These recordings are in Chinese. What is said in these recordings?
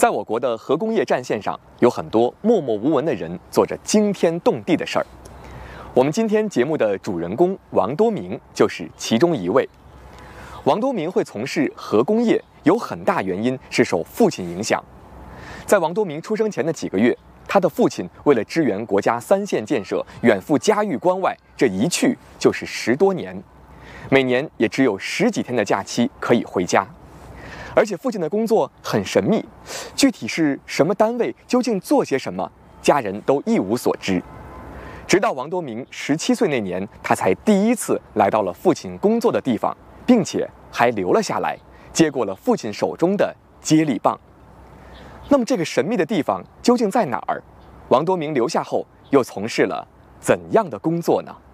在我国的核工业战线上，有很多默默无闻的人做着惊天动地的事儿。我们今天节目的主人公王多明就是其中一位。王多明会从事核工业，有很大原因是受父亲影响。在王多明出生前的几个月，他的父亲为了支援国家3线建设，远赴嘉峪关外，这一去就是10多年，每年也只有10几天的假期可以回家。而且父亲的工作很神秘，具体是什么单位，究竟做些什么，家人都一无所知。直到王多明17岁那年，他才第一次来到了父亲工作的地方，并且还留了下来，接过了父亲手中的接力棒。那么这个神秘的地方究竟在哪儿？王多明留下后又从事了怎样的工作呢？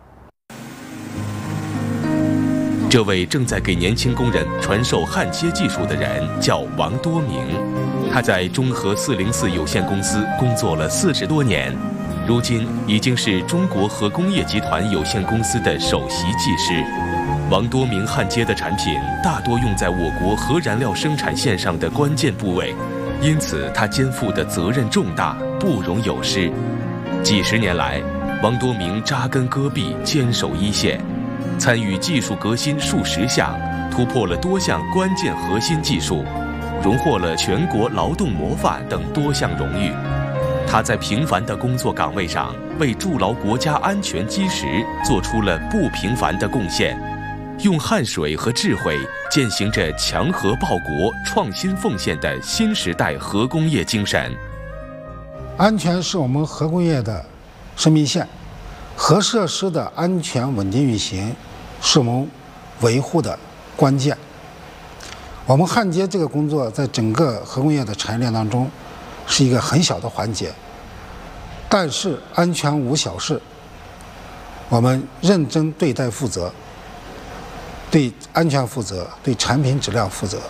这位正在给年轻工人传授焊接技术的人叫王多明，他在中核404有限公司工作了40多年，如今已经是中国核工业集团有限公司的首席技师。王多明焊接的产品大多用在我国核燃料生产线上的关键部位，因此他肩负的责任重大，不容有失。几十年来，王多明扎根戈壁，坚守一线，参与技术革新数10项，突破了多项关键核心技术，荣获了全国劳动模范等多项荣誉。他在平凡的工作岗位上，为筑牢国家安全基石做出了不平凡的贡献，用汗水和智慧践行着强核报国、创新奉献的新时代核工业精神。 安全是我们核工业的生命线，核设施的安全稳定运行是我们维护的关键。我们焊接这个工作在整个核工业的产业链当中是一个很小的环节，但是安全无小事，我们认真对待负责，对安全负责，对产品质量负责。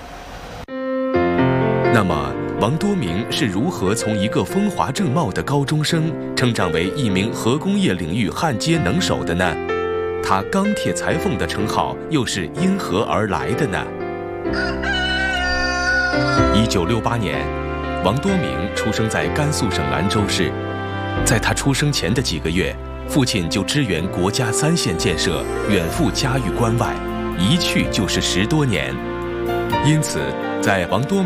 那么王多明是如何从一个风华正茂的高中生成长为一名核工业领域焊接能手的呢？他钢铁裁缝的称号又是因何而来的呢？1968年，王多明出生在甘肃省兰州市。在他出生前的几个月，父亲就支援国家3线建设，远赴嘉峪关外，一去就是10多年。因此，在王多